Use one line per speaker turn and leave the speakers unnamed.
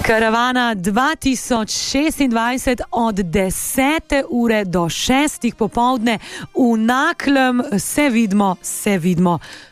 Karavana 2026 od 10. ure do 6. popovdne v Naklem se vidimo.